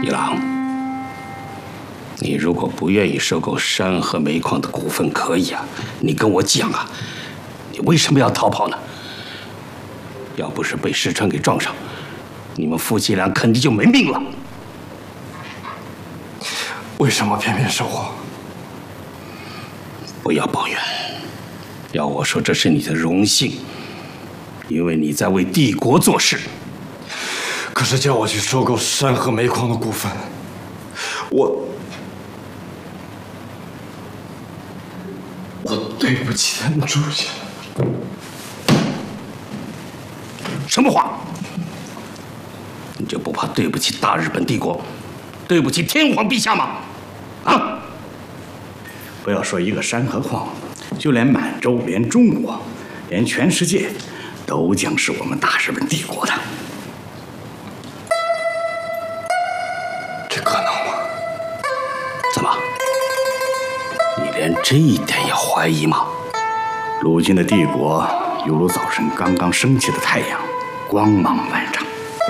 一郎，你如果不愿意收购山河煤矿的股份，可以啊，你跟我讲啊，你为什么要逃跑呢？要不是被石川给撞上，你们夫妻俩肯定就没命了。 为什么偏偏是我？ 不要抱怨，要我说，这是你的荣幸，因为你在为帝国做事。 可是叫我去收购山河煤矿的股份，我对不起咱们朱家。 什么话？你就不怕对不起大日本帝国，对不起天皇陛下吗？啊！ 不要说一个山河矿，就连满洲、连中国、连全世界，都将是我们大日本帝国的。 这可能吗？ 怎么？你连这一点也怀疑吗？ 鲁军的帝国犹如早晨刚刚升起的太阳，光芒万丈；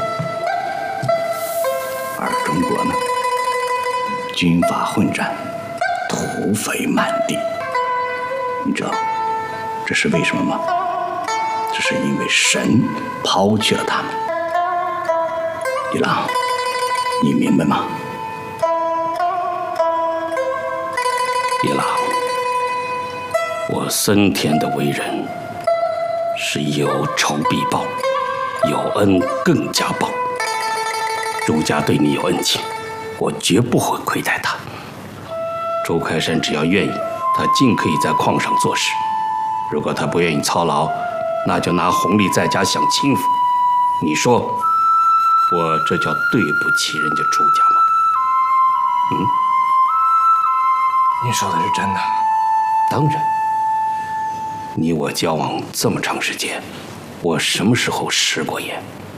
而中国呢，军阀混战，土匪满地。你知道这是为什么吗？这是因为神抛弃了他们。一郎，你明白吗？ 一郎，我森田的为人是有仇必报，有恩更加报。朱家对你有恩情，我绝不会亏待他。朱开山只要愿意，他尽可以在矿上做事；如果他不愿意操劳，那就拿红利在家享清福。你说，我这叫对不起人家朱家吗？ 你说的是真的？ 当然。你我交往这么长时间，我什么时候食过言？